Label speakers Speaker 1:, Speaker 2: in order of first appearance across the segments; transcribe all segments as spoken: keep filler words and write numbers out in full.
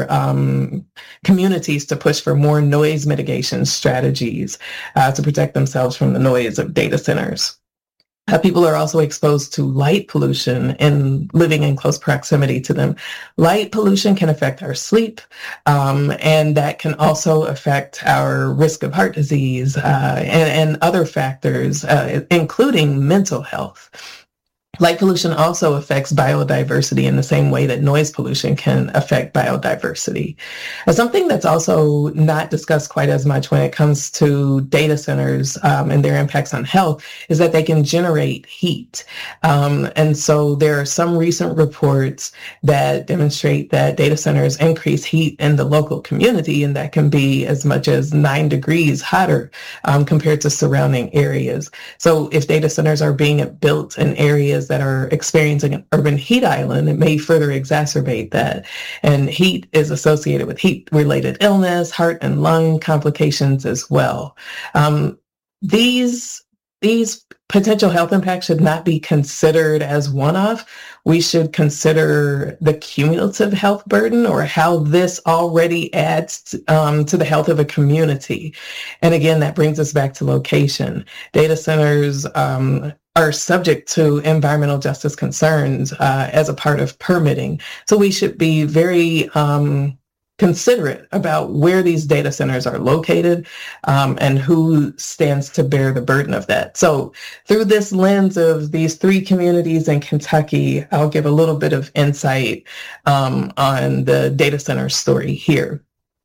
Speaker 1: for um, communities to push for more noise mitigation strategies uh, to protect themselves from the noise of data centers. Uh, people are also exposed to light pollution and living in close proximity to them. Light pollution can affect our sleep, um, and that can also affect our risk of heart disease uh, and, and other factors, uh, including mental health. Light pollution also affects biodiversity in the same way that noise pollution can affect biodiversity. And something that's also not discussed quite as much when it comes to data centers um, and their impacts on health is that they can generate heat. Um, and so there are some recent reports that demonstrate that data centers increase heat in the local community, and that can be as much as nine degrees hotter um, compared to surrounding areas. So if data centers are being built in areas that are experiencing an urban heat island, it may further exacerbate that. And heat is associated with heat-related illness, heart and lung complications as well. Um, these, these potential health impacts should not be considered as one-off. We should consider the cumulative health burden, or how this already adds to, um, to the health of a community. And again, that brings us back to location. Data centers um, are subject to environmental justice concerns uh, as a part of permitting. So we should be very um, considerate about where these data centers are located um, and who stands to bear the burden of that. So through this lens of these three communities in Kentucky, I'll give a little bit of insight um, on the data center story here.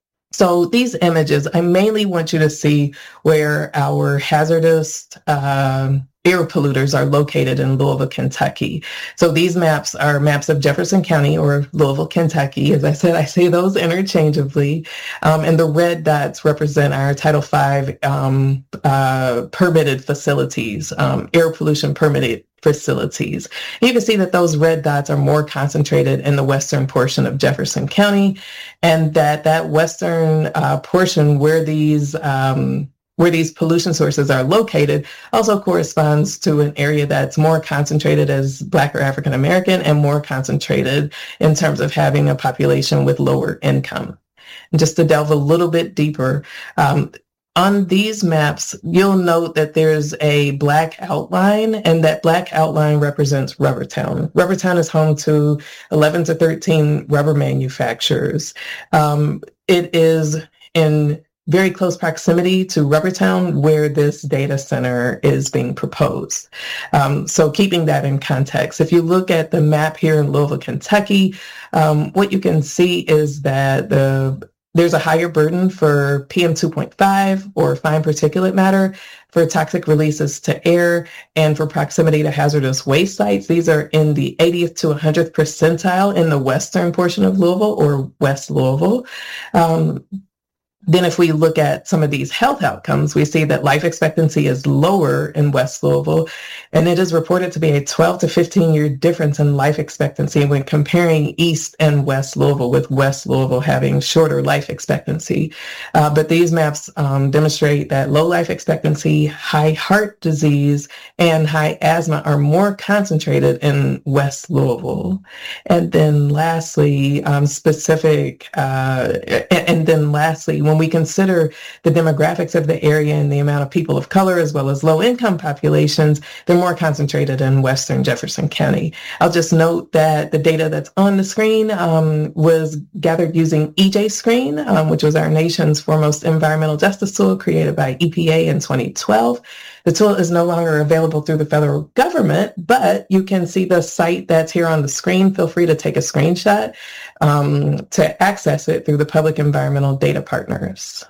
Speaker 1: So these images, I mainly want you to see where our hazardous uh, air polluters are located in Louisville, Kentucky. So these maps are maps of Jefferson County or Louisville, Kentucky. As I said, I say those interchangeably. Um, and the red dots represent our Title five um, uh, permitted facilities, um, air pollution permitted facilities. You can see that those red dots are more concentrated in the western portion of Jefferson County, and that that western uh, portion where these um, where these pollution sources are located also corresponds to an area that's more concentrated as Black or African American, and more concentrated in terms of having a population with lower income. And just to delve a little bit deeper, um, on these maps, you'll note that there's a black outline, and that black outline represents Rubbertown. Rubbertown is home to eleven to thirteen rubber manufacturers. Um, it is in very close proximity to Rubbertown, where this data center is being proposed. Um, so keeping that in context, if you look at the map here in Louisville, Kentucky, um, what you can see is that the there's a higher burden for P M two point five or fine particulate matter, for toxic releases to air, and for proximity to hazardous waste sites. These are in the eightieth to one hundredth percentile in the western portion of Louisville, or West Louisville. Um, Then if we look at some of these health outcomes, we see that life expectancy is lower in West Louisville, and it is reported to be a twelve to fifteen year difference in life expectancy when comparing East and West Louisville, with West Louisville having shorter life expectancy. Uh, but these maps um, demonstrate that low life expectancy, high heart disease, and high asthma are more concentrated in West Louisville. And then lastly, um, specific, uh, and, and then lastly, when we consider the demographics of the area and the amount of people of color as well as low-income populations, they're more concentrated in western Jefferson County. I'll just note that the data that's on the screen um, was gathered using E J Screen, um, which was our nation's foremost environmental justice tool, created by E P A in twenty twelve. The tool is no longer available through the federal government, but you can see the site that's here on the screen. Feel free to take a screenshot um, to access it through the Public Environmental Data Partners.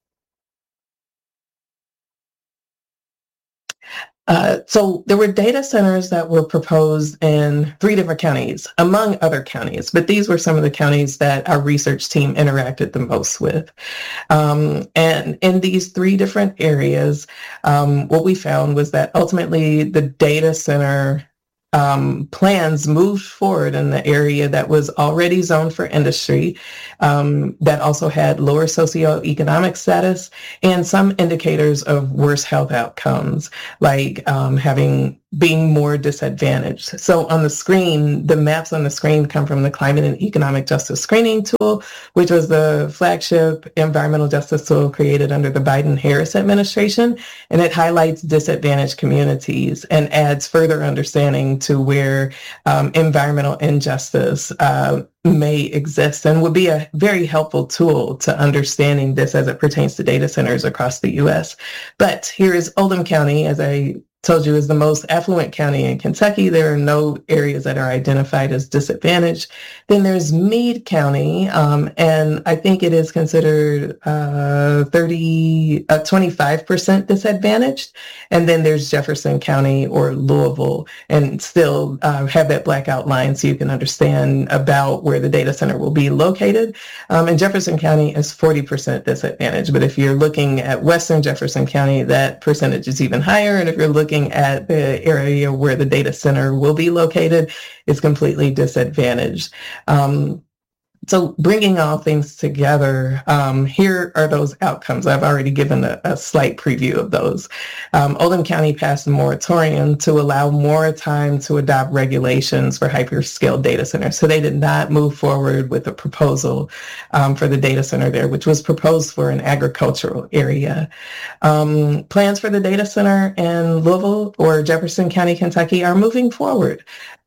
Speaker 1: Uh, so there were data centers that were proposed in three different counties, among other counties, but these were some of the counties that our research team interacted the most with. Um, and in these three different areas, um, what we found was that ultimately the data center Um, plans moved forward in the area that was already zoned for industry, um, that also had lower socioeconomic status, and some indicators of worse health outcomes, like um, having being more disadvantaged. So on the screen, the maps on the screen come from the Climate and Economic Justice Screening Tool, which was the flagship environmental justice tool created under the Biden-Harris administration. And it highlights disadvantaged communities and adds further understanding to where um, environmental injustice uh, may exist, and would be a very helpful tool to understanding this as it pertains to data centers across the U S. But here is Oldham County, as I told you, is the most affluent county in Kentucky. There are no areas that are identified as disadvantaged. Then there's Meade County, um, and I think it is considered uh, thirty, uh, twenty-five percent disadvantaged. And then there's Jefferson County or Louisville, and still uh, have that black outline so you can understand about where the data center will be located. Um, and Jefferson County is forty percent disadvantaged. But if you're looking at Western Jefferson County, that percentage is even higher. And if you're looking at the area where the data center will be located, it's completely disadvantaged. Um, So bringing all things together, um, here are those outcomes. I've already given a, a slight preview of those. Um, Oldham County passed a moratorium to allow more time to adopt regulations for hyperscale data centers. So they did not move forward with a proposal um, for the data center there, which was proposed for an agricultural area. Um, plans for the data center in Louisville or Jefferson County, Kentucky are moving forward.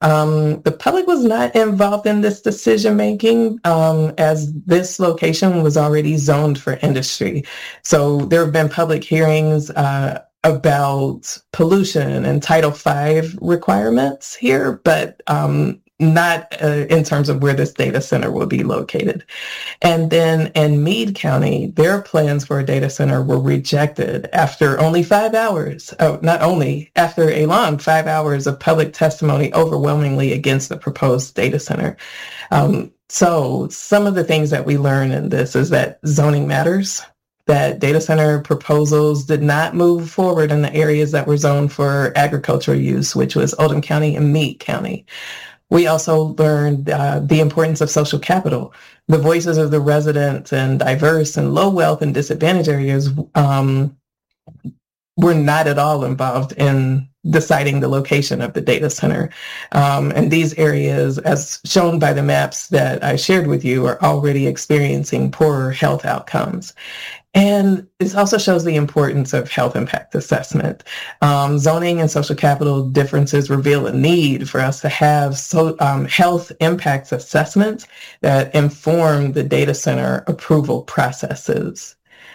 Speaker 1: Um, the public was not involved in this decision making um, as this location was already zoned for industry. So there have been public hearings uh, about pollution and Title five requirements here, but um, not uh, in terms of where this data center will be located. And then in Meade County, their plans for a data center were rejected after only five hours, oh, not only, after a long five hours of public testimony overwhelmingly against the proposed data center. Um, so some of the things that we learn in this is that zoning matters, that data center proposals did not move forward in the areas that were zoned for agricultural use, which was Oldham County and Meade County. We also learned uh, the importance of social capital. The voices of the residents in diverse and low wealth and disadvantaged areas um, were not at all involved in deciding the location of the data center. Um, and these areas, as shown by the maps that I shared with you, are already experiencing poorer health outcomes. And this also shows the importance of health impact assessment. Um, zoning and social capital differences reveal a need for us to have so, um, health impacts assessments that inform the data center approval processes.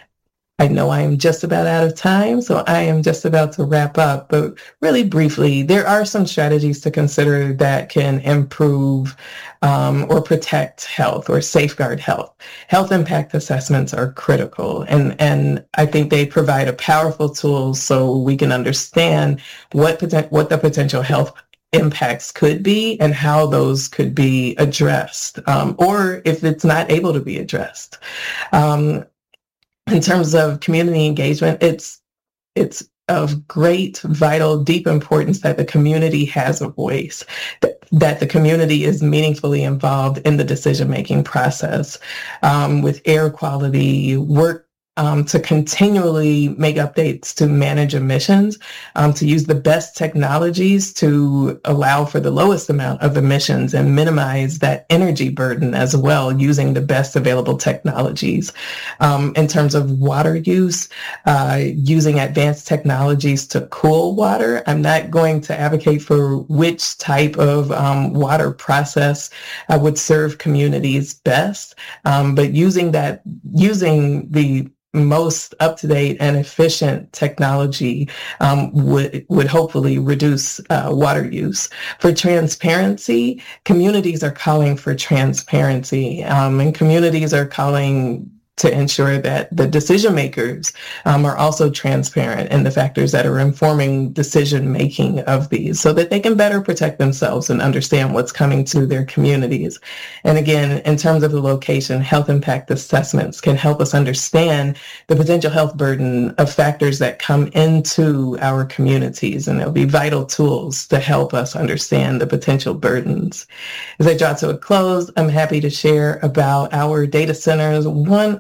Speaker 1: I know I am just about out of time, so I am just about to wrap up. But really briefly, there are some strategies to consider that can improve um, or protect health or safeguard health. Health impact assessments are critical, and, and I think they provide a powerful tool so we can understand what, poten- what the potential health impacts could be and how those could be addressed, um, or if it's not able to be addressed. Um, In terms of community engagement, it's it's of great, vital, deep importance that the community has a voice, that, that the community is meaningfully involved in the decision-making process um, with air quality, work Um, to continually make updates to manage emissions, um, to use the best technologies to allow for the lowest amount of emissions and minimize that energy burden as well, using the best available technologies. Um, in terms of water use, uh, using advanced technologies to cool water. I'm not going to advocate for which type of um, water process uh, would serve communities best, um, but using that, using the most up-to-date and efficient technology um, would would hopefully reduce uh, water use. For transparency, communities are calling for transparency, um, and communities are calling to ensure that the decision makers um, are also transparent in the factors that are informing decision making of these, so that they can better protect themselves and understand what's coming to their communities. And again, in terms of the location, health impact assessments can help us understand the potential health burden of factors that come into our communities, and they'll be vital tools to help us understand the potential burdens. As I draw to a close, I'm happy to share about our data centers. One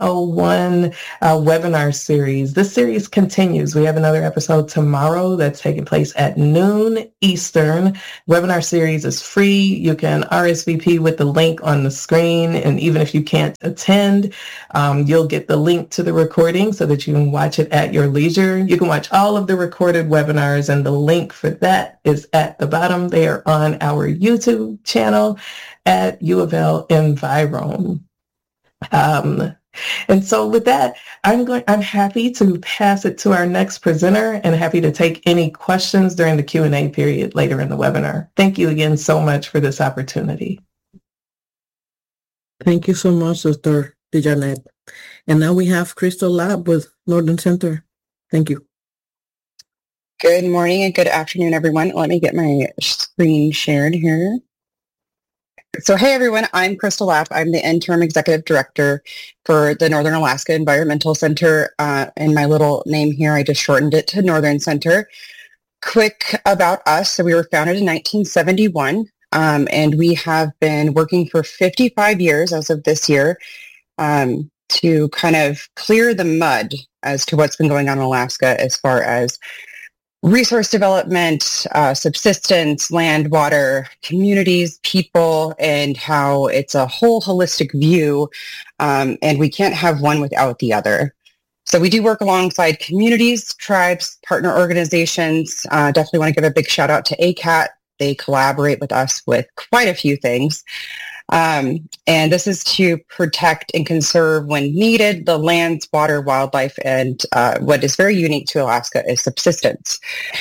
Speaker 1: oh one uh, webinar series. This series continues. We have another episode tomorrow that's taking place at noon Eastern. Webinar series is free. You can R S V P with the link on the screen. And even if you can't attend, um, you'll get the link to the recording so that you can watch it at your leisure. You can watch all of the recorded webinars, and the link for that is at the bottom. They are on our YouTube channel at U of L Environ. Um, and so with that, I'm going, I'm happy to pass it to our next presenter and happy to take any questions during the Q and A period later in the webinar. Thank you again so much for this opportunity.
Speaker 2: Thank you so much, Doctor DeJarnette. And now we have Crystal Lapp with Northern Center. Thank you.
Speaker 3: Good morning and good afternoon, everyone. Let me get my screen shared here. So, hey, everyone, I'm Crystal Lapp. I'm the Interim Executive Director for the Northern Alaska Environmental Center. Uh, and my little name here, I just shortened it to Northern Center. Quick about us. So we were founded in nineteen seventy-one, um, and we have been working for fifty-five years as of this year um, to kind of clear the mud as to what's been going on in Alaska as far as resource development, uh, subsistence, land, water, communities, people, and how it's a whole holistic view, um, and we can't have one without the other. So we do work alongside communities, tribes, partner organizations. Uh, definitely want to give a big shout out to A C A T. They collaborate with us with quite a few things. Um, and this is to protect and conserve when needed the lands, water, wildlife, and uh, what is very unique to Alaska is subsistence.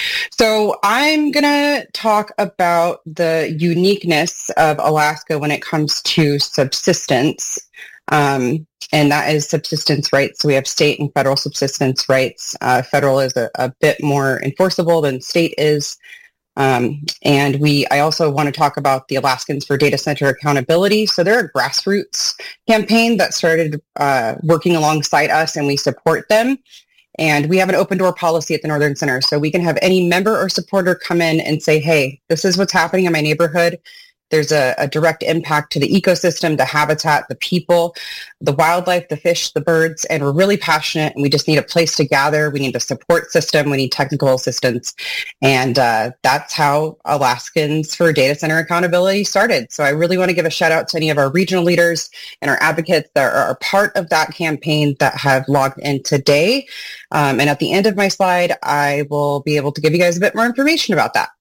Speaker 3: So I'm going to talk about the uniqueness of Alaska when it comes to subsistence. Um, and that is subsistence rights. So we have state and federal subsistence rights. Uh, federal is a, a bit more enforceable than state is. Um, and we, I also want to talk about the Alaskans for Data Center Accountability. So they're a grassroots campaign that started uh, working alongside us, and we support them. And we have an open door policy at the Northern Center. So we can have any member or supporter come in and say, hey, this is what's happening in my neighborhood. There's a, a direct impact to the ecosystem, the habitat, the people, the wildlife, the fish, the birds, and we're really passionate, and we just need a place to gather. We need a support system. We need technical assistance. And uh, that's how Alaskans for Data Center Accountability started. So I really want to give a shout out to any of our regional leaders and our advocates that are a part of that campaign that have logged in today. Um, and at the end of my slide, I will be able to give you guys a bit more information about that.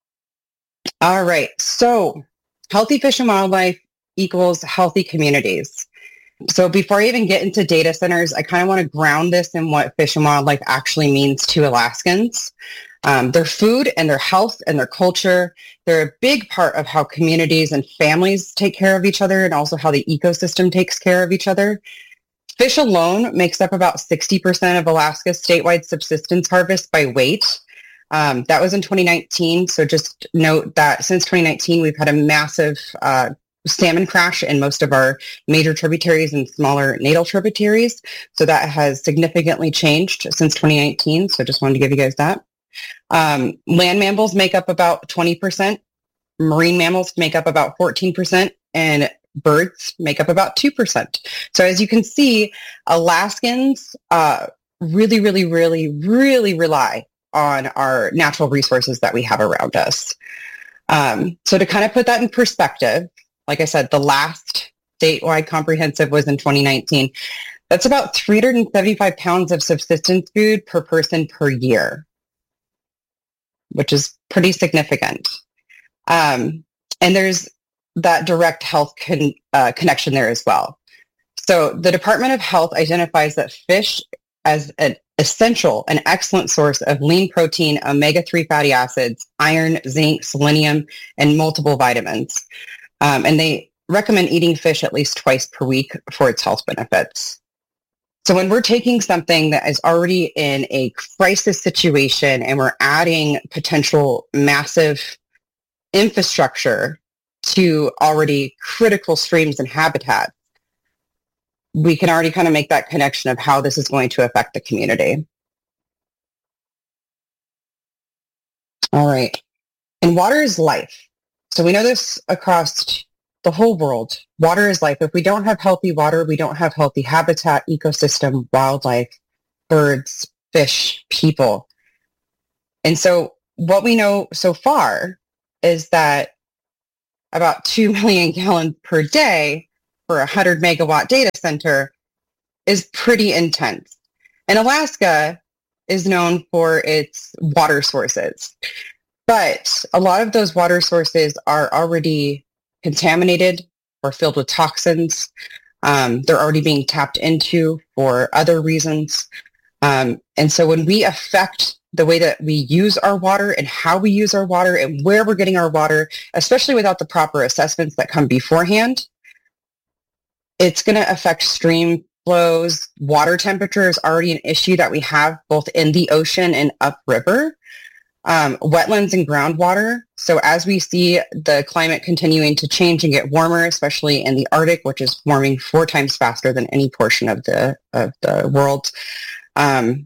Speaker 3: All right. So healthy fish and wildlife equals healthy communities. So before I even get into data centers, I kind of want to ground this in what fish and wildlife actually means to Alaskans. Um, their food and their health and their culture, they're a big part of how communities and families take care of each other and also how the ecosystem takes care of each other. Fish alone makes up about sixty percent of Alaska's statewide subsistence harvest by weight. Um, that was in twenty nineteen. So just note that since twenty nineteen, we've had a massive uh, salmon crash in most of our major tributaries and smaller natal tributaries. So that has significantly changed since twenty nineteen. So just wanted to give you guys that. Um, land mammals make up about twenty percent. Marine mammals make up about fourteen percent. And birds make up about two percent. So as you can see, Alaskans uh, really, really, really, really rely on our natural resources that we have around us. Um, so to kind of put that in perspective, like I said, the last statewide comprehensive was in twenty nineteen. That's about three hundred seventy-five pounds of subsistence food per person per year, which is pretty significant. Um, and there's that direct health con- uh, connection there as well. So the Department of Health identifies that fish as an essential and excellent source of lean protein, omega three fatty acids, iron, zinc, selenium, and multiple vitamins. Um, and they recommend eating fish at least twice per week for its health benefits. So when we're taking something that is already in a crisis situation and we're adding potential massive infrastructure to already critical streams and habitats, we can already kind of make that connection of how this is going to affect the community. All right. And water is life. So we know this across the whole world. Water is life. If we don't have healthy water, we don't have healthy habitat, ecosystem, wildlife, birds, fish, people. And so what we know so far is that about two million gallons per day for a one hundred megawatt data center is pretty intense. And Alaska is known for its water sources. But a lot of those water sources are already contaminated or filled with toxins. Um, they're already being tapped into for other reasons. Um, and so when we affect the way that we use our water and how we use our water and where we're getting our water, especially without the proper assessments that come beforehand, it's going to affect stream flows. Water temperature is already an issue that we have both in the ocean and upriver. Um, wetlands and groundwater. So as we see the climate continuing to change and get warmer, especially in the Arctic, which is warming four times faster than any portion of the of the world, um,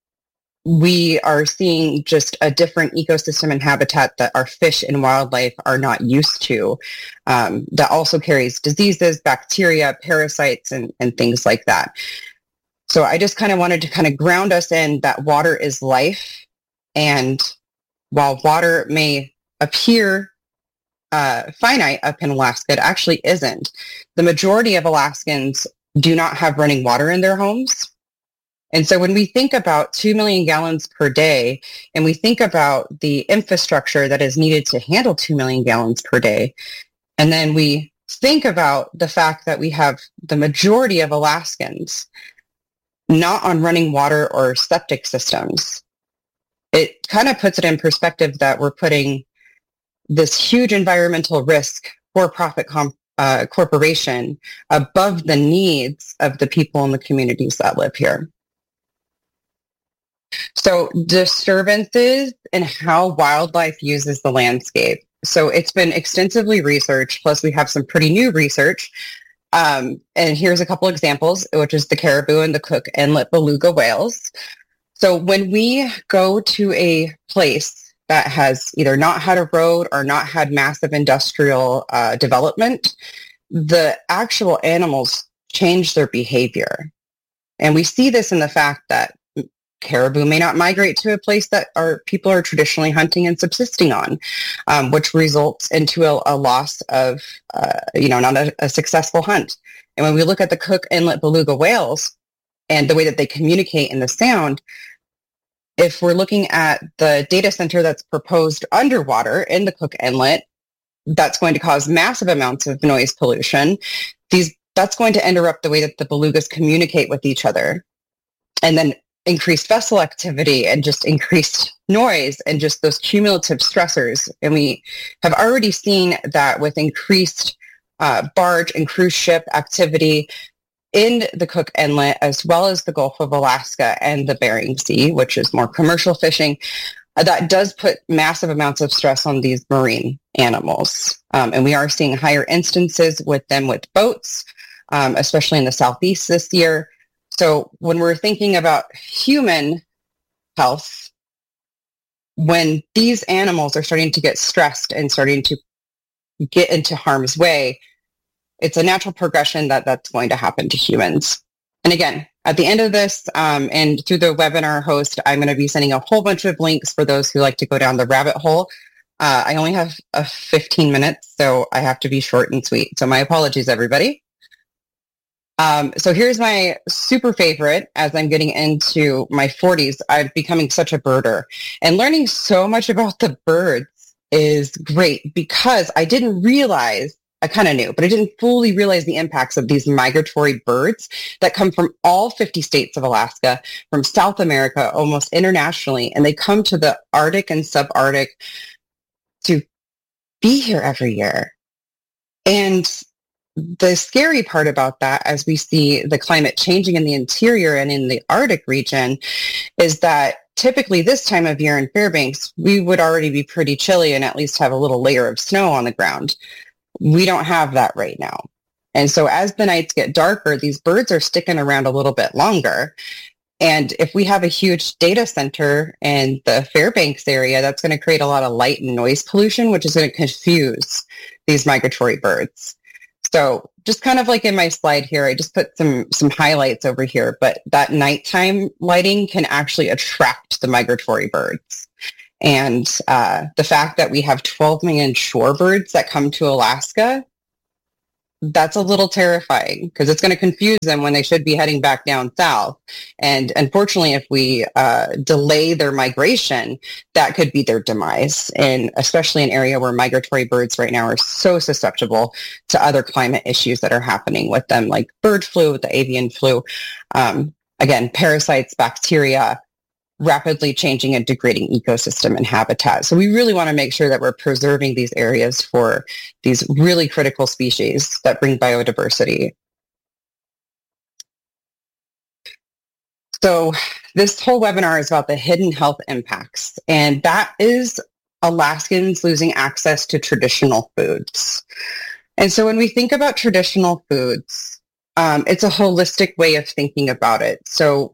Speaker 3: we are seeing just a different ecosystem and habitat that our fish and wildlife are not used to. Um, that also carries diseases, bacteria, parasites, and, and things like that. So I just kind of wanted to kind of ground us in that water is life. And while water may appear uh, finite up in Alaska, it actually isn't. The majority of Alaskans do not have running water in their homes. And so when we think about two million gallons per day, and we think about the infrastructure that is needed to handle two million gallons per day, and then we think about the fact that we have the majority of Alaskans not on running water or septic systems, it kind of puts it in perspective that we're putting this huge environmental risk for-profit com- uh, corporation above the needs of the people in the communities that live here. So disturbances and how wildlife uses the landscape. So it's been extensively researched, plus we have some pretty new research. Um, and here's a couple examples, which is the caribou and the Cook Inlet beluga whales. So when we go to a place that has either not had a road or not had massive industrial uh, development, the actual animals change their behavior. And we see this in the fact that caribou may not migrate to a place that our people are traditionally hunting and subsisting on, um, which results into a, a loss of, uh, you know, not a, a successful hunt. And when we look at the Cook Inlet beluga whales and the way that they communicate in the sound, if we're looking at the data center that's proposed underwater in the Cook Inlet, that's going to cause massive amounts of noise pollution. These that's going to interrupt the way that the belugas communicate with each other. And then increased vessel activity and just increased noise and just those cumulative stressors. And we have already seen that with increased uh, barge and cruise ship activity in the Cook Inlet, as well as the Gulf of Alaska and the Bering Sea, which is more commercial fishing, uh, that does put massive amounts of stress on these marine animals. Um, and we are seeing higher instances with them with boats, um, especially in the Southeast this year. So when we're thinking about human health, when these animals are starting to get stressed and starting to get into harm's way, it's a natural progression that that's going to happen to humans. And again, at the end of this um, and through the webinar host, I'm going to be sending a whole bunch of links for those who like to go down the rabbit hole. Uh, I only have uh, fifteen minutes, so I have to be short and sweet. So my apologies, everybody. Um, so here's my super favorite. As I'm getting into my forties, I'm becoming such a birder. And learning so much about the birds is great because I didn't realize, I kind of knew, but I didn't fully realize the impacts of these migratory birds that come from all fifty states of Alaska, from South America, almost internationally. And they come to the Arctic and subarctic to be here every year. And the scary part about that, as we see the climate changing in the interior and in the Arctic region, is that typically this time of year in Fairbanks, we would already be pretty chilly and at least have a little layer of snow on the ground. We don't have that right now. And so as the nights get darker, these birds are sticking around a little bit longer. And if we have a huge data center in the Fairbanks area, that's going to create a lot of light and noise pollution, which is going to confuse these migratory birds. So just kind of like in my slide here, I just put some some highlights over here, but that nighttime lighting can actually attract the migratory birds. And uh, the fact that we have twelve million shorebirds that come to Alaska, that's a little terrifying because it's going to confuse them when they should be heading back down south. And unfortunately, if we uh, delay their migration, that could be their demise, and especially an area where migratory birds right now are so susceptible to other climate issues that are happening with them, like bird flu, the avian flu, um, again, parasites, bacteria, rapidly changing and degrading ecosystem and habitat. So we really want to make sure that we're preserving these areas for these really critical species that bring biodiversity. So this whole webinar is about the hidden health impacts, and that is Alaskans losing access to traditional foods. And so when we think about traditional foods, um, it's a holistic way of thinking about it. So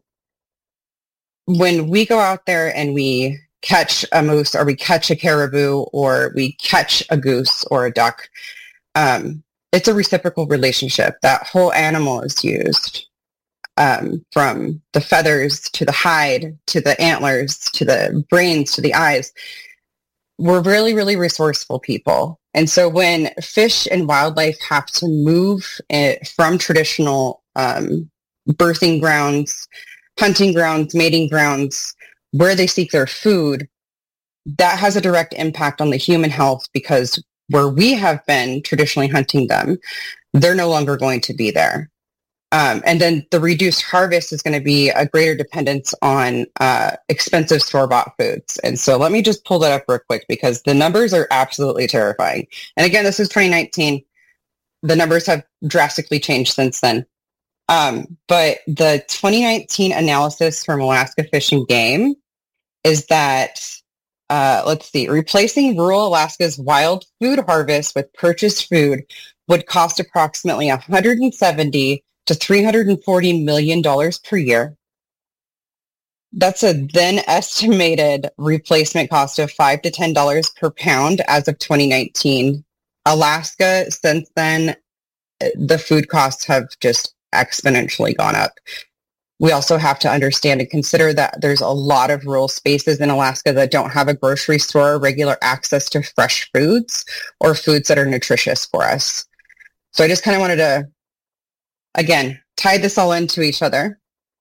Speaker 3: when we go out there and we catch a moose or we catch a caribou or we catch a goose or a duck, um, it's a reciprocal relationship. That whole animal is used, um, from the feathers to the hide to the antlers to the brains to the eyes. We're really, really resourceful people. And so when fish and wildlife have to move it from traditional um, birthing grounds, hunting grounds, mating grounds, where they seek their food, that has a direct impact on the human health because where we have been traditionally hunting them, they're no longer going to be there. Um, and then the reduced harvest is going to be a greater dependence on uh, expensive store-bought foods. And so let me just pull that up real quick because the numbers are absolutely terrifying. And again, this is twenty nineteen. The numbers have drastically changed since then. Um, but the twenty nineteen analysis from Alaska Fish and Game is that, uh, let's see, replacing rural Alaska's wild food harvest with purchased food would cost approximately one hundred seventy to three hundred forty million dollars per year. That's a then estimated replacement cost of five to ten dollars per pound as of twenty nineteen. Alaska, since then, the food costs have just exponentially gone up. We also have to understand and consider that there's a lot of rural spaces in Alaska that don't have a grocery store or regular access to fresh foods or foods that are nutritious for us. So I just kind of wanted to, again, tie this all into each other.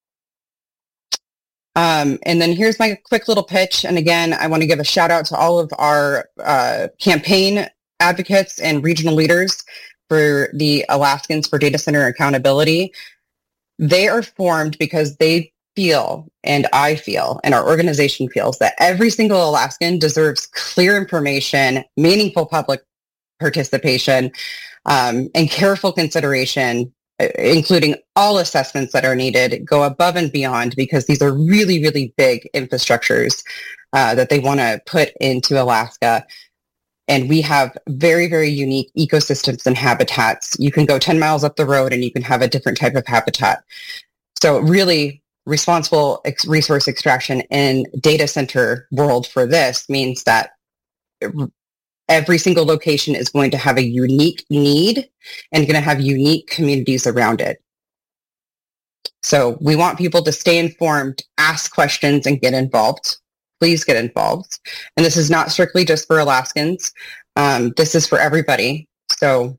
Speaker 3: Um, and then here's my quick little pitch. And again, I want to give a shout out to all of our uh, campaign advocates and regional leaders for the Alaskans for Data Center Accountability. They are formed because they feel, and I feel, and our organization feels, that every single Alaskan deserves clear information, meaningful public participation, um, and careful consideration, including all assessments that are needed, go above and beyond because these are really, really big infrastructures uh, that they want to put into Alaska. And we have very, very unique ecosystems and habitats. You can go ten miles up the road and you can have a different type of habitat. So really responsible ex- resource extraction in data center world for this means that every single location is going to have a unique need and going to have unique communities around it. So we want people to stay informed, ask questions, and get involved. Please get involved. And this is not strictly just for Alaskans. Um, this is for everybody. So,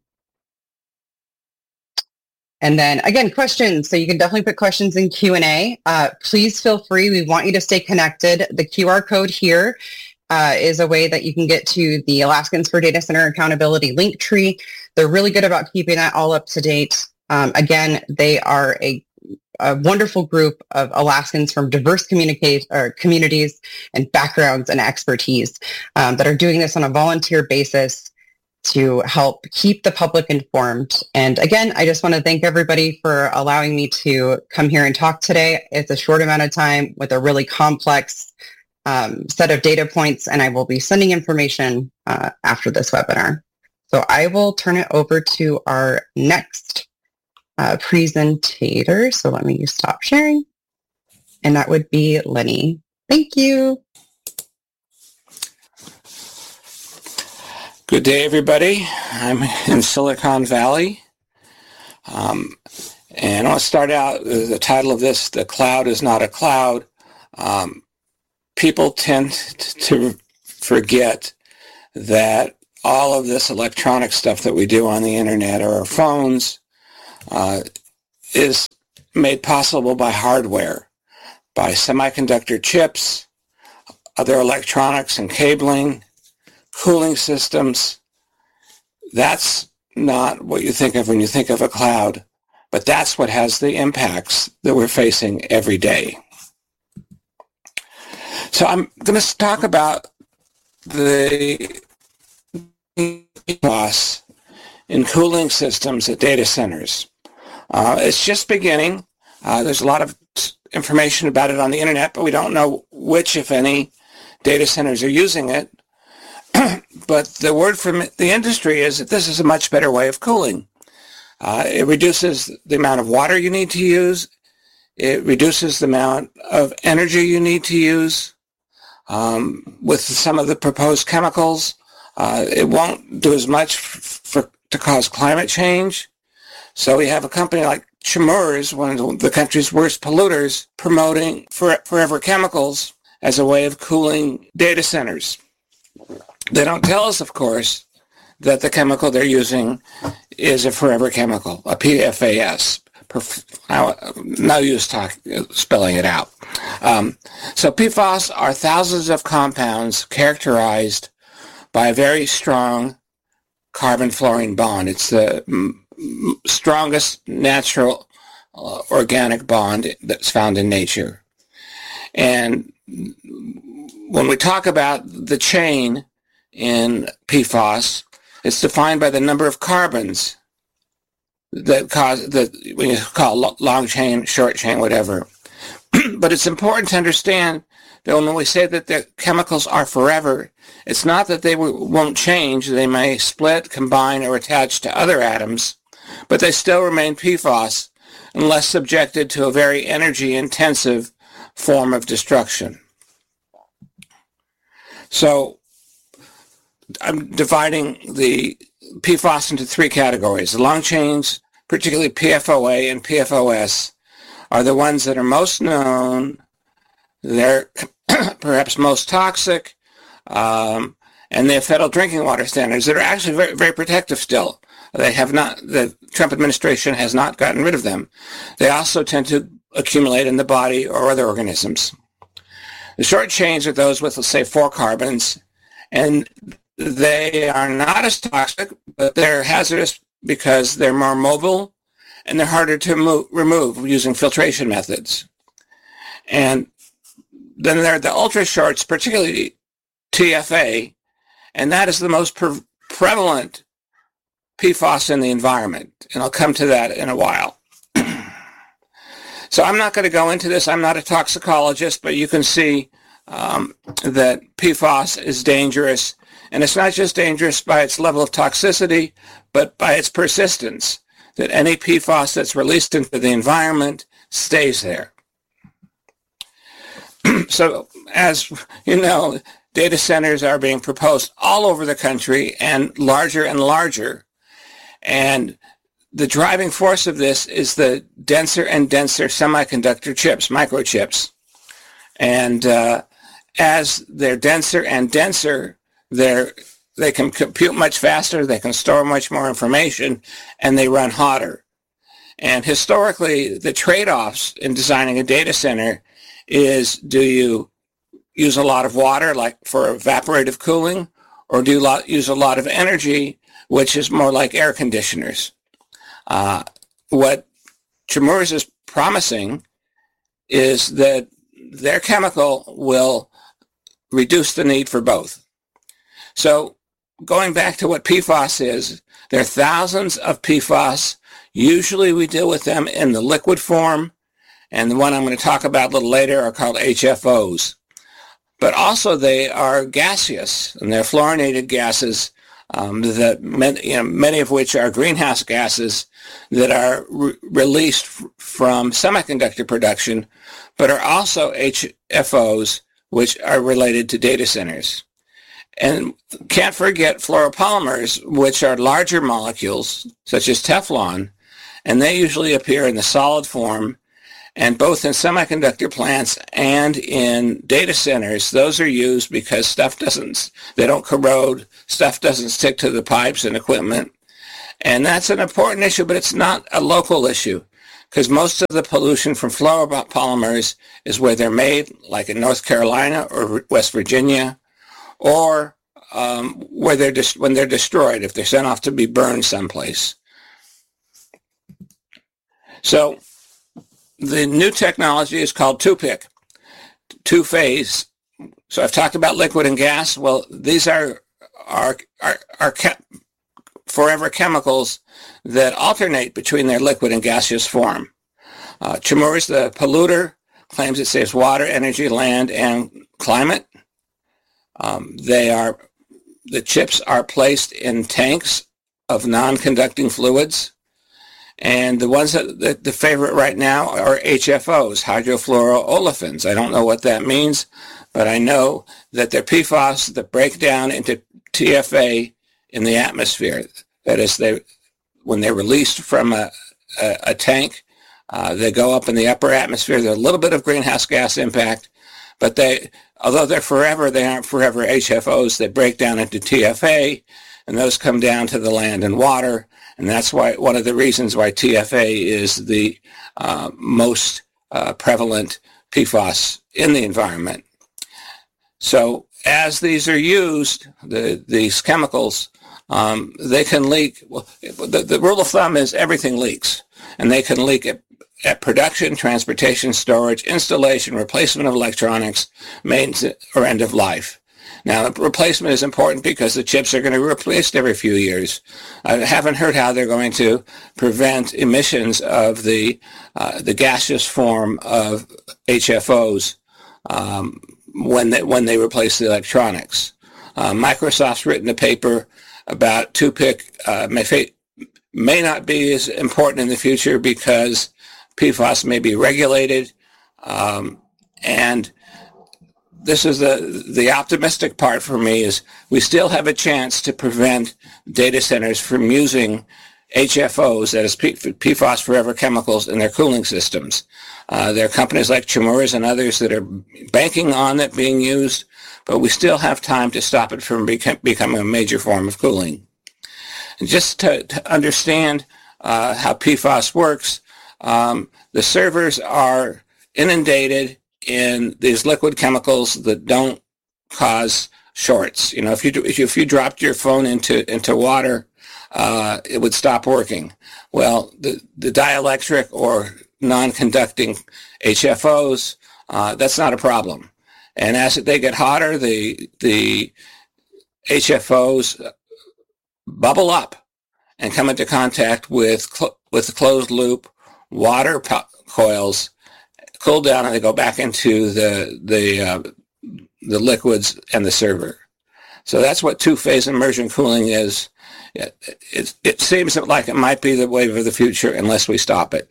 Speaker 3: and then again, questions. So you can definitely put questions in Q and A. Uh, please feel free. We want you to stay connected. The Q R code here uh, is a way that you can get to the Alaskans for Data Center Accountability link tree. They're really good about keeping that all up to date. Um, again, they are a a wonderful group of Alaskans from diverse communicate, or communities and backgrounds and expertise um, that are doing this on a volunteer basis to help keep the public informed. And again, I just want to thank everybody for allowing me to come here and talk today. It's a short amount of time with a really complex um, set of data points, and I will be sending information uh, after this webinar. So I will turn it over to our next Uh, presentator. So let me stop sharing. And that would be Lenny. Thank you.
Speaker 4: Good day, everybody. I'm in Silicon Valley, Um, and I'll start out, the title of this, The Cloud is Not a Cloud. Um, people tend to forget that all of this electronic stuff that we do on the internet or our phones uh, is made possible by hardware, by semiconductor chips, other electronics and cabling, cooling systems. That's not what you think of when you think of a cloud, but that's what has the impacts that we're facing every day. So I'm going to talk about the P FAS in cooling systems at data centers. Uh, it's just beginning. Uh, there's a lot of information about it on the internet, but we don't know which, if any, data centers are using it. But the word from the industry is that this is a much better way of cooling. Uh, it reduces the amount of water you need to use. It reduces the amount of energy you need to use. Um, with some of the proposed chemicals, uh, it won't do as much f- for, to cause climate change. So we have a company like Chemours, one of the country's worst polluters, promoting for, forever chemicals as a way of cooling data centers. They don't tell us, of course, that the chemical they're using is a forever chemical, a P F A S. No use talk, spelling it out. Um, so P FAS are thousands of compounds characterized by a very strong carbon-fluorine bond. It's the m- strongest natural uh, organic bond that's found in nature. And when we talk about the chain in P FAS, it's defined by the number of carbons that cause that we call long chain, short chain, whatever. But it's important to understand that when we say that the chemicals are forever, it's not that they w- won't change. They may split, combine, or attach to other atoms, but they still remain P FAS unless subjected to a very energy-intensive form of destruction. So I'm dividing the P FAS into three categories. The long chains, particularly P F O A and P F O S, are the ones that are most known. They're perhaps most toxic, um, and they have federal drinking water standards that are actually very, very protective still. They have not, the Trump administration has not gotten rid of them. They also tend to accumulate in the body or other organisms. The short chains are those with, let's say, four carbons, and they are not as toxic, but they're hazardous because they're more mobile and they're harder to move, remove using filtration methods. And then there are the ultra shorts, particularly T F A, and that is the most pre- prevalent P FAS in the environment. And I'll come to that in a while. So I'm not going to go into this. I'm not a toxicologist, but you can see um, that P FAS is dangerous. And it's not just dangerous by its level of toxicity, but by its persistence, that any P FAS that's released into the environment stays there. So, as you know, data centers are being proposed all over the country and larger and larger. And the driving force of this is the denser and denser semiconductor chips, microchips. And uh, as they're denser and denser, they're, they can compute much faster, they can store much more information, and they run hotter. And historically, the trade-offs in designing a data center is, do you use a lot of water, like for evaporative cooling, or do you lo- use a lot of energy, which is more like air conditioners? Uh, what Chemours is promising is that their chemical will reduce the need for both. So going back to what P FAS is, there are thousands of P FAS. Usually we deal with them in the liquid form, and the one I'm going to talk about a little later are called H F Os. But also they are gaseous, and they're fluorinated gases, um, that many, you know, many of which are greenhouse gases that are re- released f- from semiconductor production, but are also H F Os, which are related to data centers. And can't forget fluoropolymers, which are larger molecules, such as Teflon, and they usually appear in the solid form. And both in semiconductor plants and in data centers, those are used because stuff doesn't, they don't corrode, stuff doesn't stick to the pipes and equipment. And that's an important issue, but it's not a local issue, because most of the pollution from fluoropolymers is where they're made, like in North Carolina or West Virginia, or um, where they're dis- when they're destroyed, if they're sent off to be burned someplace. So the new technology is called two-pick, two-phase. So I've talked about liquid and gas. Well, these are are are, are ke- forever chemicals that alternate between their liquid and gaseous form. Uh, Chemours, the polluter, claims it saves water, energy, land, and climate. Um, they are the chips are placed in tanks of non-conducting fluids. And the ones that the, the favorite right now are H F Os, hydrofluoroolefins. I don't know what that means, but I know that they're P FAS that break down into T F A in the atmosphere. That is, they when they're released from a, a, a tank, uh, they go up in the upper atmosphere. There's a little bit of greenhouse gas impact, but they, although they're forever, they aren't forever H F Os. They break down into T F A, and those come down to the land and water. And that's why one of the reasons why T F A is the uh, most uh, prevalent P FAS in the environment. So as these are used, the, these chemicals, um, they can leak. Well, the, the rule of thumb is everything leaks, and they can leak at, at production, transportation, storage, installation, replacement of electronics, maintenance, or end of life. Now, replacement is important because the chips are going to be replaced every few years. I haven't heard how they're going to prevent emissions of the uh, the gaseous form of H F Os um, when they, when they replace the electronics. Uh, Microsoft's written a paper about two-pick uh, may, may not be as important in the future because P FAS may be regulated, um, and this is the the optimistic part for me is we still have a chance to prevent data centers from using H F Os, that is P FAS forever chemicals, in their cooling systems. Uh, there are companies like Chemours and others that are banking on it being used, but we still have time to stop it from beca- becoming a major form of cooling. And just to, to understand uh, how P FAS works, um, the servers are inundated in these liquid chemicals that don't cause shorts. You know, if you if you, if you dropped your phone into into water, uh, it would stop working. Well, the the dielectric or non-conducting H F Os, uh, that's not a problem. And as they get hotter, the the H F Os bubble up and come into contact with cl- with closed loop water po- coils. Cool down, and they go back into the the uh, the liquids and the server. So that's what two-phase immersion cooling is. It, it, it seems like it might be the wave of the future unless we stop it.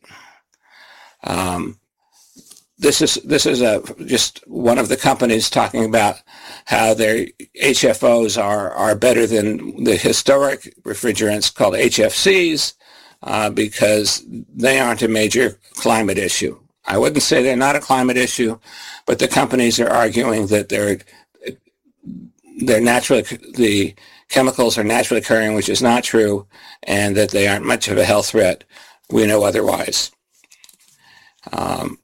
Speaker 4: Um, this is this is a just one of the companies talking about how their H F Os are are better than the historic refrigerants called H F Cs uh, because they aren't a major climate issue. I wouldn't say they're not a climate issue, but the companies are arguing that they're they're naturally the chemicals are naturally occurring, which is not true, and that they aren't much of a health threat. We know otherwise. Um,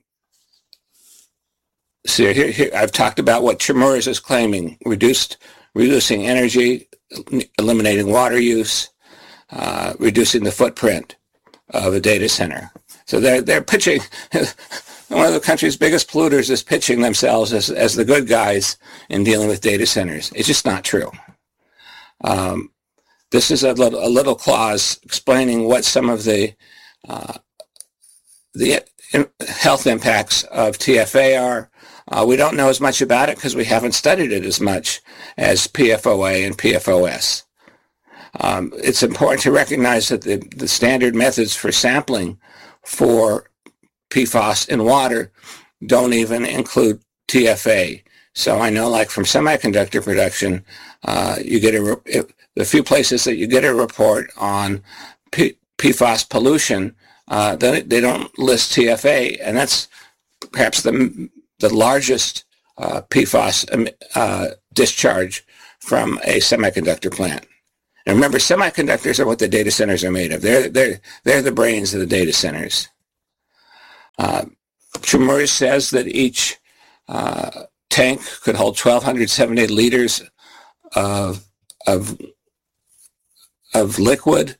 Speaker 4: so here, here I've talked about what Chemours is claiming: reduced, reducing energy, eliminating water use, uh, reducing the footprint of a data center. So they're they're pitching. One of the country's biggest polluters is pitching themselves as as the good guys in dealing with data centers. It's just not true. Um, this is a little a little clause explaining what some of the uh, the health impacts of T F A are. Uh, we don't know as much about it because we haven't studied it as much as P F O A and P F O S. Um, it's important to recognize that the, the standard methods for sampling for P FAS in water don't even include T F A. So I know, like from semiconductor production, uh, you get a re- the few places that you get a report on P- PFAS pollution Uh, they, they don't list T F A, and that's perhaps the the largest uh, P FAS uh, discharge from a semiconductor plant. And remember, semiconductors are what the data centers are made of. They're they're they're the brains of the data centers. Uh, Chemours says that each uh, tank could hold twelve seventy liters of of of liquid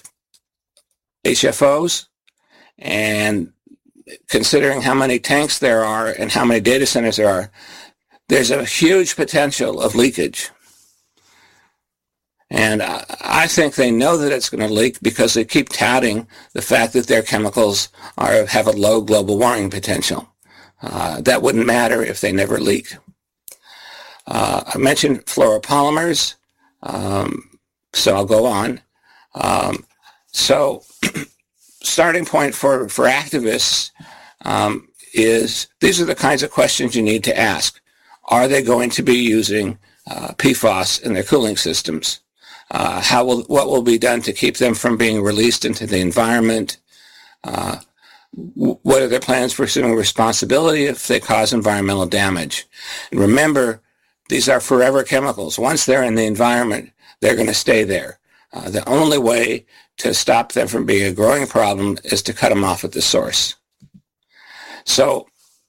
Speaker 4: H F Os, and considering how many tanks there are and how many data centers there are, there's a huge potential of leakage. And I think they know that it's going to leak because they keep touting the fact that their chemicals are have a low global warming potential. Uh, that wouldn't matter if they never leak. Uh, I mentioned fluoropolymers, um, so I'll go on. Um, so starting point for, for activists um, is these are the kinds of questions you need to ask. Are they going to be using uh, P FAS in their cooling systems? Uh, how will what will be done to keep them from being released into the environment? Uh, w- what are their plans for assuming responsibility if they cause environmental damage? And remember, these are forever chemicals. Once they're in the environment, they're going to stay there. Uh, the only way to stop them from being a growing problem is to cut them off at the source. So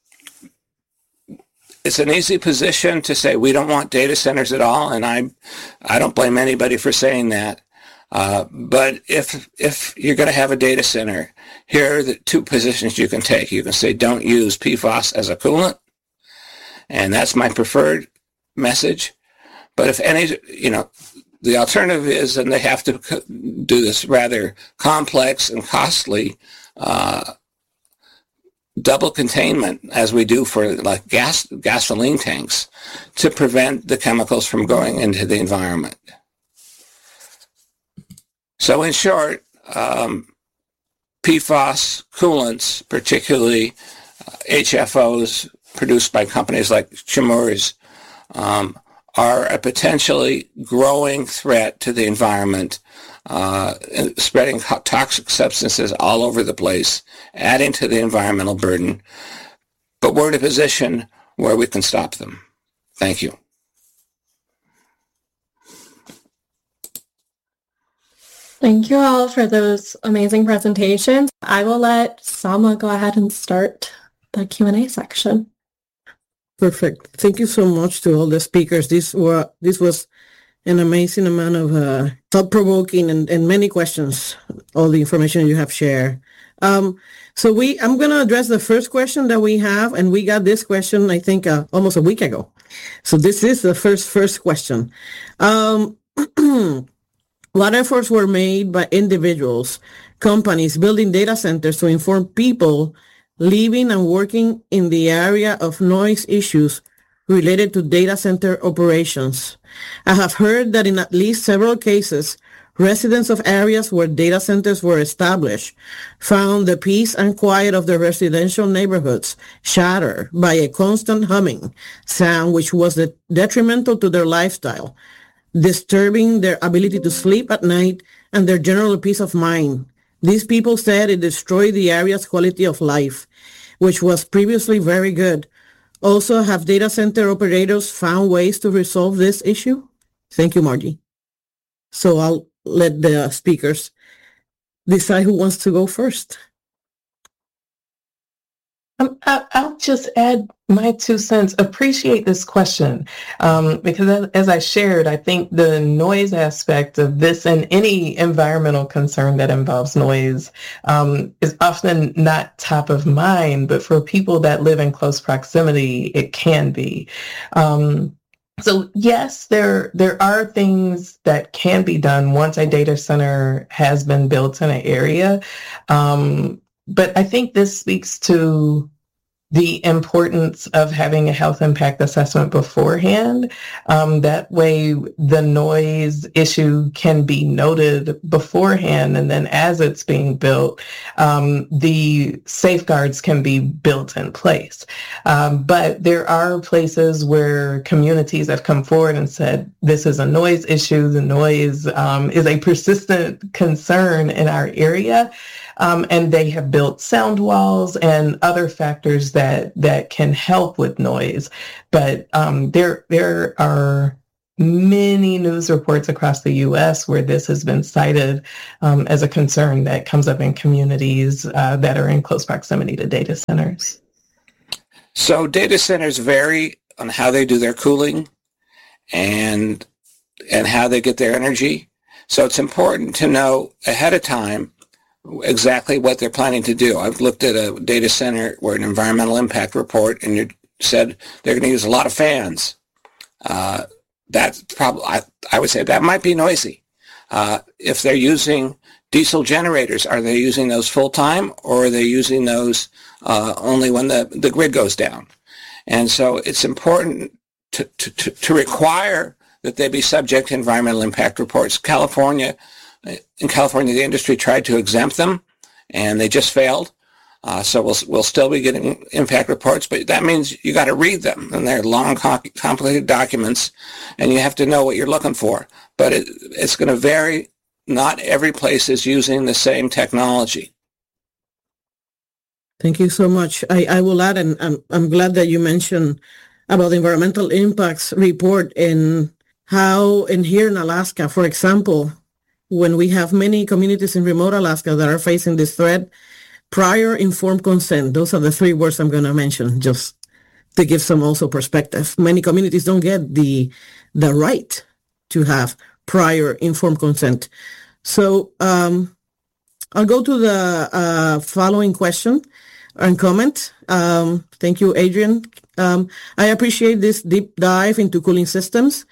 Speaker 4: it's an easy position to say we don't want data centers at all, and I I don't blame anybody for saying that. Uh, but if if you're going to have a data center, here are the two positions you can take. You can say don't use P FAS as a coolant, and that's my preferred message. But if any, you know, the alternative is, and they have to do this rather complex and costly uh, double containment, as we do for like gas gasoline tanks, to prevent the chemicals from going into the environment. So in short, um, P FAS coolants, particularly uh, H F Os produced by companies like Chemours, um, are a potentially growing threat to the environment, uh, spreading toxic substances all over the place, adding to the environmental burden. But we're in a position where we can stop them. Thank you.
Speaker 5: Thank you all for those amazing presentations. I will let Salma go ahead and start the Q and A section.
Speaker 2: Perfect. Thank you so much to all the speakers. This were this was an amazing amount of uh, thought-provoking and, and many questions, all the information you have shared. Um, so we, I'm going to address the first question that we have, and we got this question, I think, uh, almost a week ago. So this is the first, first question. Um, what efforts were made by individuals, companies, building data centers to inform people living and working in the area of noise issues related to data center operations? I have heard that in at least several cases, residents of areas where data centers were established found the peace and quiet of their residential neighborhoods shattered by a constant humming sound which was de- detrimental to their lifestyle, disturbing their ability to sleep at night and their general peace of mind. These people said it destroyed the area's quality of life, which was previously very good. Also, have data center operators found ways to resolve this issue? Thank you, Margie. So I'll let the speakers decide who wants to go first.
Speaker 1: Um, I, I'll just add my two cents. Appreciate this question um, because as, as I shared, I think the noise aspect of this and any environmental concern that involves noise um, is often not top of mind, but for people that live in close proximity, it can be. Um, So yes, there there are things that can be done once a data center has been built in an area. Um, but I think this speaks to the importance of having a health impact assessment beforehand. Um, that way the noise issue can be noted beforehand, and then as it's being built, um, the safeguards can be built in place. Um, but there are places where communities have come forward and said, this is a noise issue. The noise um, is a persistent concern in our area. Um, and they have built sound walls and other factors that that can help with noise. But um, there there are many news reports across the U S where this has been cited um, as a concern that comes up in communities uh, that are in close proximity to data centers.
Speaker 4: So data centers vary on how they do their cooling and and how they get their energy. So it's important to know ahead of time exactly what they're planning to do. I've looked at a data center where an environmental impact report and it said they're going to use a lot of fans. Uh, that's probably, I, I would say that might be noisy. Uh, if they're using diesel generators, are they using those full time or are they using those uh, only when the, the grid goes down? And so it's important to, to, to, to require that they be subject to environmental impact reports. California, in California, the industry tried to exempt them and they just failed. Uh, so we'll we'll still be getting impact reports, but that means you got to read them, and they're long, complicated documents, and you have to know what you're looking for. But it, it's going to vary. Not every place is using the same technology.
Speaker 2: Thank you so much. I, I will add, and I'm, I'm glad that you mentioned about the environmental impacts report and how in here in Alaska, for example, when we have many communities in remote Alaska that are facing this threat, prior informed consent, those are the three words I'm going to mention, just to give some also perspective. Many communities don't get the the right to have prior informed consent. So um, I'll go to the uh, following question and comment. Um, thank you, Adrian. Um, I appreciate this deep dive into cooling systems.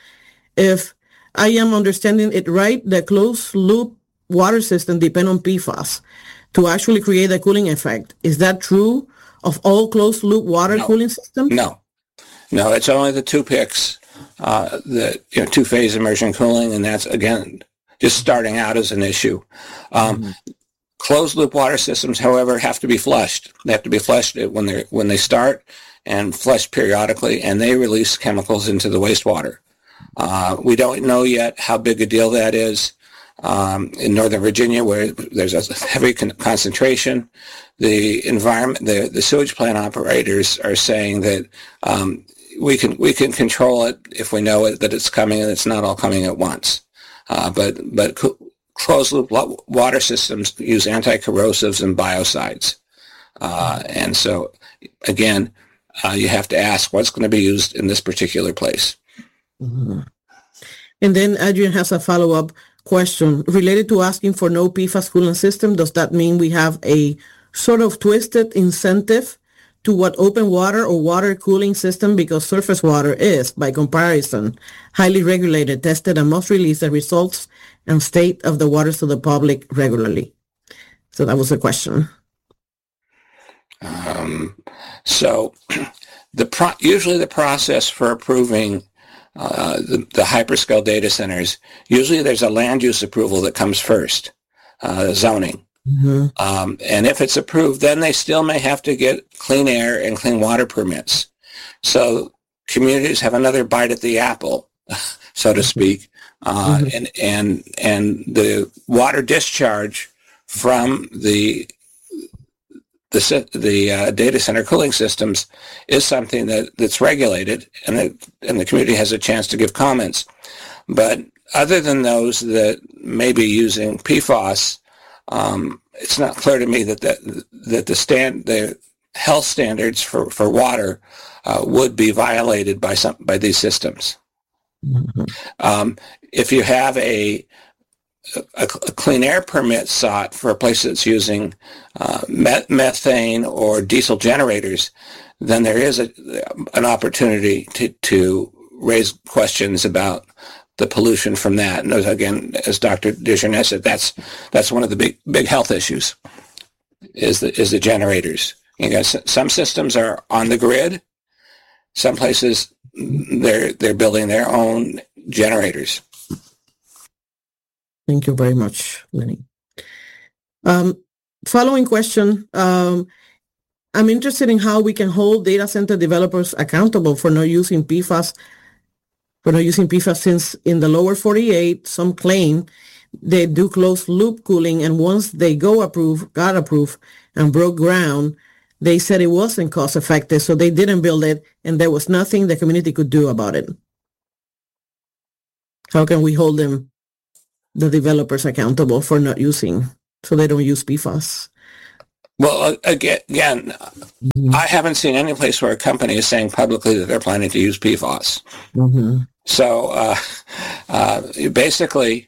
Speaker 2: If I am understanding it right, the closed-loop water system depend on P FAS to actually create a cooling effect. Is that true of all closed-loop water
Speaker 4: No.
Speaker 2: cooling systems?
Speaker 4: No, no, it's only the two picks, uh, the you know two-phase immersion cooling, and that's again just starting out as an issue. Um, mm-hmm. Closed-loop water systems, however, have to be flushed. They have to be flushed when they when they start and flushed periodically, and they release chemicals into the wastewater. Uh, we don't know yet how big a deal that is. Um, in Northern Virginia, where there's a heavy con- concentration, the environment, the, the sewage plant operators are saying that um, we can we can control it if we know it, that it's coming and it's not all coming at once. Uh, but but co- closed loop water systems use anti-corrosives and biocides, uh, and so again, uh, you have to ask what's going to be used in this particular place.
Speaker 2: Mm-hmm. And then Adrian has a follow-up question related to asking for no P FAS cooling system. Does that mean we have a sort of twisted incentive to what open water or water cooling system, because surface water is, by comparison, highly regulated, tested, and must release the results and state of the waters to the public regularly? So that was the question.
Speaker 4: Um, so the pro- usually the process for approving Uh, the, the hyperscale data centers, usually there's a land use approval that comes first, uh, zoning. Mm-hmm. Um, and if it's approved, then they still may have to get clean air and clean water permits. So communities have another bite at the apple, so to speak. Uh, mm-hmm. and, and, and the water discharge from the The, the uh, data center cooling systems is something that, that's regulated, and, it, and the community has a chance to give comments. But other than those that may be using P FAS, um, it's not clear to me that the, that the stand the health standards for, for water uh, would be violated by some by these systems. Mm-hmm. Um, if you have a A, a clean air permit sought for a place that's using uh, met, methane or diesel generators, then there is a, an opportunity to, to raise questions about the pollution from that. And again, as Doctor Desjardins said, that's that's one of the big big health issues is the is the generators. You know, some systems are on the grid. Some places they're they're building their own generators.
Speaker 2: Thank you very much, Lenny. Um, following question. Um, I'm interested in how we can hold data center developers accountable for not using P FAS, for not using P FAS, since in the lower forty-eight, some claim they do closed loop cooling, and once they go approve, got approved, and broke ground, they said it wasn't cost effective, so they didn't build it, and there was nothing the community could do about it. How can we hold them, the developers, accountable for not using, so they don't use P FAS?
Speaker 4: Well, again, again mm-hmm. I haven't seen any place where a company is saying publicly that they're planning to use P FAS. Mm-hmm. So uh, uh, basically,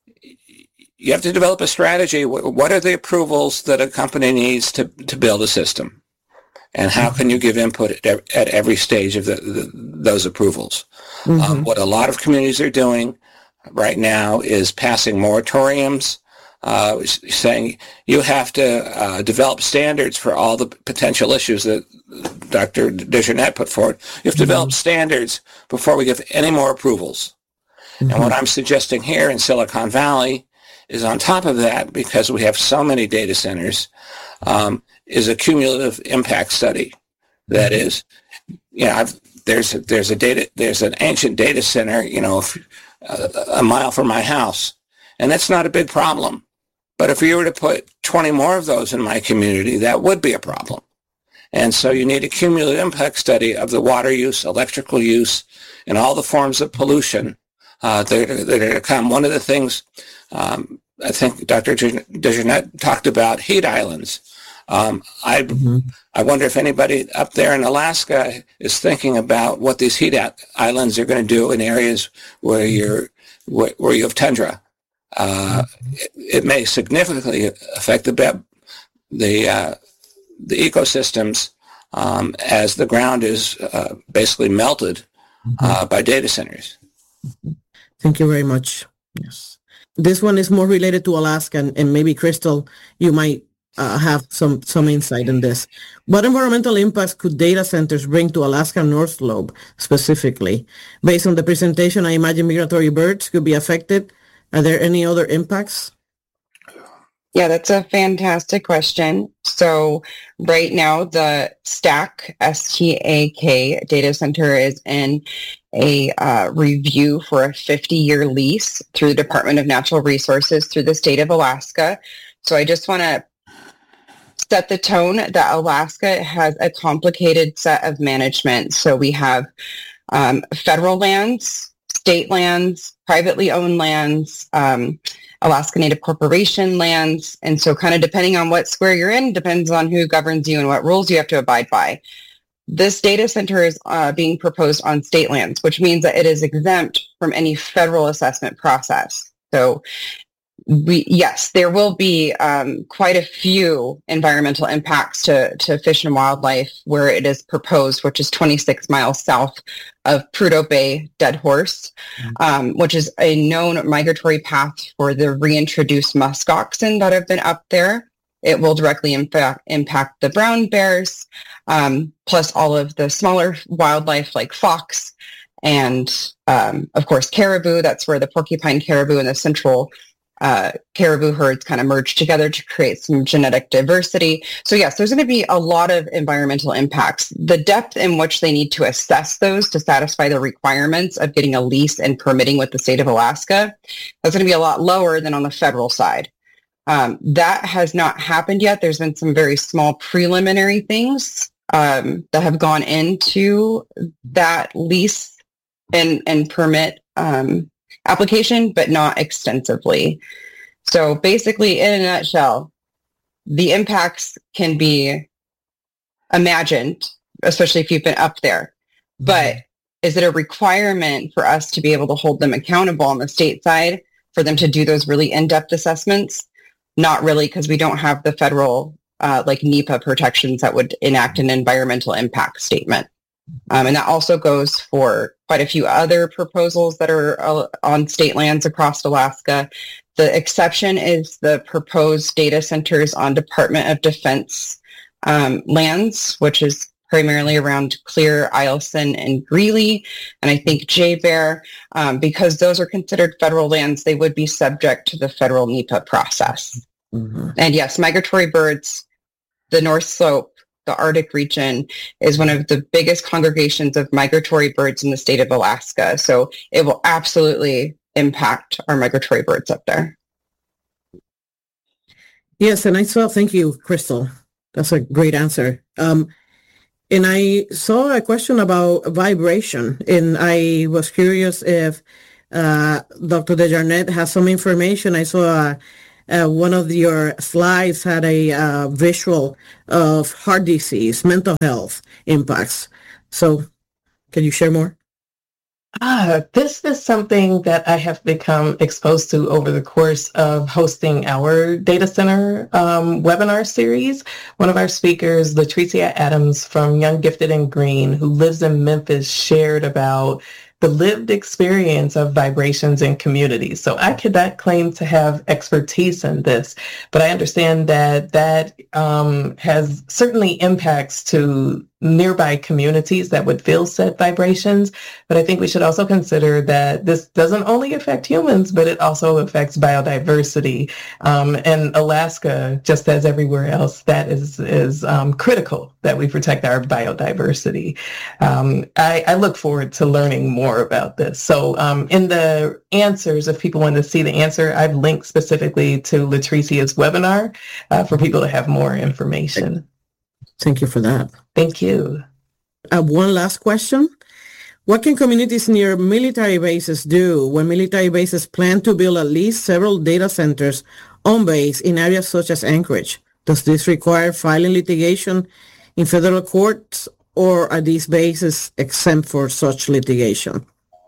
Speaker 4: you have to develop a strategy. What are the approvals that a company needs to, to build a system? And how can you give input at, at every stage of the, the, those approvals? Mm-hmm. Um, what a lot of communities are doing right now is passing moratoriums, uh, saying you have to uh, develop standards for all the potential issues that Doctor DeJarnette put forward. You have to mm-hmm. develop standards before we give any more approvals. Mm-hmm. And what I'm suggesting here in Silicon Valley is on top of that, because we have so many data centers, um, is a cumulative impact study. That is, you know, I've, there's a, there's a data there's an ancient data center, you know, a, a mile from my house, and that's not a big problem. But if you were to put twenty more of those in my community, that would be a problem. And so you need a cumulative impact study of the water use, electrical use, and all the forms of pollution uh, that, are, that are to come. One of the things um, I think Doctor DeJarnette talked about heat islands. Um, I mm-hmm. I wonder if anybody up there in Alaska is thinking about what these heat islands are going to do in areas where you're where, where you have tundra. Uh, it, it may significantly affect the the uh, the ecosystems um, as the ground is uh, basically melted uh, by data centers.
Speaker 2: Thank you very much. Yes, this one is more related to Alaska, and, and maybe Crystal, you might uh, have some some insight in this. What environmental impacts could data centers bring to Alaska North Slope specifically? Based on the presentation, I imagine migratory birds could be affected. Are there any other impacts?
Speaker 3: Yeah, that's a fantastic question. So right now, the STAK, S T A K data center is in a uh, review for a fifty-year lease through the Department of Natural Resources through the state of Alaska. So I just want to set the tone that Alaska has a complicated set of management. So we have um, federal lands, state lands, privately owned lands, um, Alaska Native Corporation lands. And so kind of depending on what square you're in, depends on who governs you and what rules you have to abide by. This data center is uh, being proposed on state lands, which means that it is exempt from any federal assessment process. So we, yes, there will be um, quite a few environmental impacts to, to fish and wildlife where it is proposed, which is twenty-six miles south of Prudhoe Bay Dead Horse, mm-hmm. um, which is a known migratory path for the reintroduced musk oxen that have been up there. It will directly impact, impact the brown bears, um, plus all of the smaller wildlife like fox and, um, of course, caribou. That's where the porcupine caribou and the central uh, caribou herds kind of merge together to create some genetic diversity. So yes, there's going to be a lot of environmental impacts. The depth in which they need to assess those to satisfy the requirements of getting a lease and permitting with the state of Alaska, that's going to be a lot lower than on the federal side. Um, that has not happened yet. There's been some very small preliminary things um, that have gone into that lease and, and permit um, application, but not extensively. So basically, in a nutshell, the impacts can be imagined, especially if you've been up there. Mm-hmm. But is it a requirement for us to be able to hold them accountable on the state side for them to do those really in-depth assessments? Not really, because we don't have the federal uh, like NEPA protections that would enact an environmental impact statement. Um, and that also goes for quite a few other proposals that are uh, on state lands across Alaska. The exception is the proposed data centers on Department of Defense um, lands, which is primarily around Clear, Eielson, and Greeley, and I think Jay-Bear. Um, because those are considered federal lands, they would be subject to the federal NEPA process. Mm-hmm. And yes, migratory birds, the North Slope, the Arctic region, is one of the biggest congregations of migratory birds in the state of Alaska. So it will absolutely impact our migratory birds up there.
Speaker 2: Yes, and I saw, thank you, Crystal. That's a great answer. Um, and I saw a question about vibration, and I was curious if uh, Doctor Desjarnais has some information. I saw uh, uh, one of your slides had a uh, visual of heart disease, mental health impacts. So can you share more?
Speaker 1: Ah, this is something that I have become exposed to over the course of hosting our data center um, webinar series. One of our speakers, Latricia Adams from Young, Gifted, and Green, who lives in Memphis, shared about the lived experience of vibrations in communities. So I could not claim to have expertise in this, but I understand that that um, has certainly impacts to nearby communities that would feel said vibrations. But I think we should also consider that this doesn't only affect humans, but it also affects biodiversity. Um, and Alaska, just as everywhere else, that is, is um, critical that we protect our biodiversity. Um, I, I look forward to learning more about this. So um, in the answers, if people want to see the answer, I've linked specifically to Latricia's webinar uh, for people to have more information.
Speaker 2: Thank you for that.
Speaker 1: Thank you.
Speaker 2: Uh, one last question. What can communities near military bases do when military bases plan to build at least several data centers on base in areas such as Anchorage? Does this require filing litigation in federal courts, or are these bases exempt for such litigation?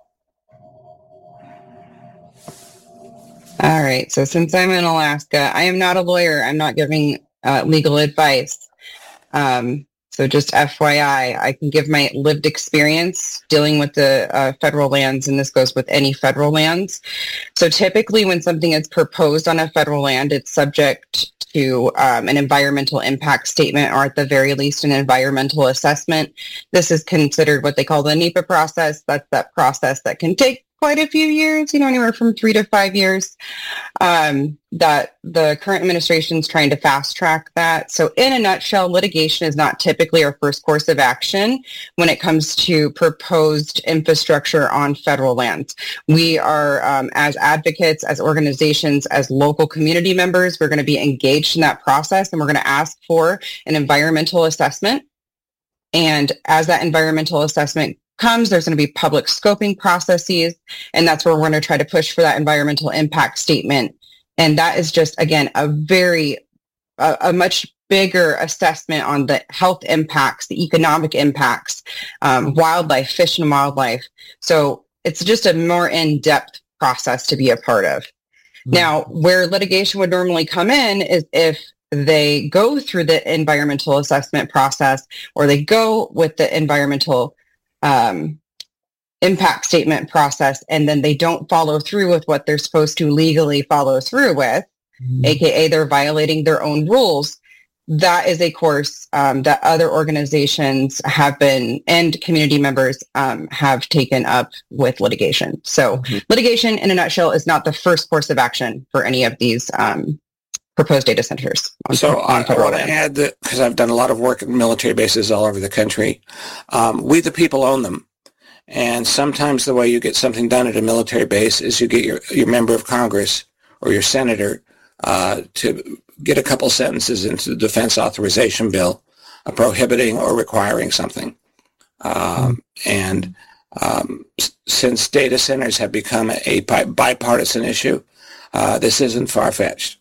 Speaker 3: All right. So since I'm in Alaska, I am not a lawyer. I'm not giving uh, legal advice. Um, so just F Y I, I can give my lived experience dealing with the uh, federal lands, and this goes with any federal lands. So typically when something is proposed on a federal land, it's subject to um, an environmental impact statement, or at the very least an environmental assessment. This is considered what they call the NEPA process. That's that process that can take quite a few years, you know, anywhere from three to five years, um, that the current administration is trying to fast track that. So in a nutshell, litigation is not typically our first course of action when it comes to proposed infrastructure on federal lands. We are, um, as advocates, as organizations, as local community members, we're going to be engaged in that process, and we're going to ask for an environmental assessment. And as that environmental assessment comes, there's going to be public scoping processes, and that's where we're going to try to push for that environmental impact statement. And that is just, again, a very, a, a much bigger assessment on the health impacts, the economic impacts, um, wildlife, fish and wildlife. So it's just a more in-depth process to be a part of. Mm-hmm. Now, where litigation would normally come in is if they go through the environmental assessment process, or they go with the environmental um, impact statement process, and then they don't follow through with what they're supposed to legally follow through with, mm-hmm. aka they're violating their own rules. That is a course um, that other organizations have been, and community members um, have taken up with litigation. So mm-hmm. litigation, in a nutshell, is not the first course of action for any of these um, proposed data centers. On,
Speaker 4: so
Speaker 3: on
Speaker 4: I, I want to add that, because I've done a lot of work at military bases all over the country, um, we the people own them. And sometimes the way you get something done at a military base is you get your, your member of Congress or your senator uh, to get a couple sentences into the defense authorization bill uh, prohibiting or requiring something. Um, mm-hmm. And um, s- since data centers have become a bi- bipartisan issue, uh, this isn't far-fetched.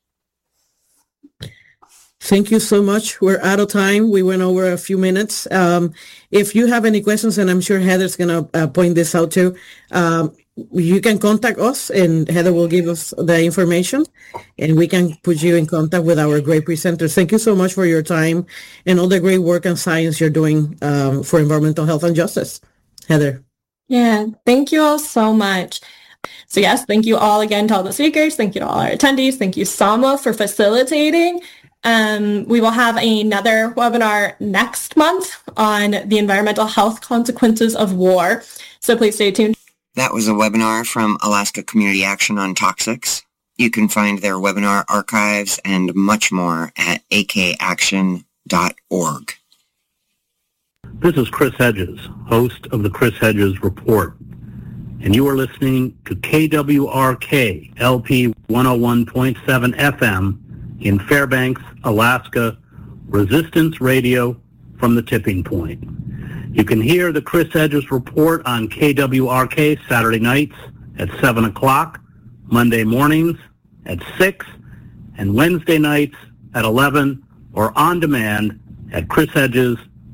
Speaker 2: Thank you so much. We're out of time. We went over a few minutes. Um, if you have any questions, and I'm sure Heather's going to uh, point this out too, um, you can contact us, and Heather will give us the information, and we can put you in contact with our great presenters. Thank you so much for your time and all the great work and science you're doing um, for environmental health and justice. Heather.
Speaker 5: Yeah, thank you all so much. So yes, thank you all again to all the speakers. Thank you to all our attendees. Thank you, Sama, for facilitating. Um, we will have another webinar next month on the environmental health consequences of war. So please stay tuned.
Speaker 6: That was a webinar from Alaska Community Action on Toxics. You can find their webinar archives and much more at a k action dot org.
Speaker 7: This is Chris Hedges, host of the Chris Hedges Report, and you are listening to K W R K L P one oh one point seven F M in Fairbanks, Alaska, Resistance Radio from the tipping point. You can hear the Chris Hedges Report on K W R K Saturday nights at seven o'clock, Monday mornings at six, and Wednesday nights at eleven, or on demand at chris hedges